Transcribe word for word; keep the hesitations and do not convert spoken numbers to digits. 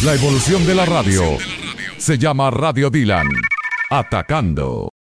La evolución de la radio se llama Radio Dylan. Atacando.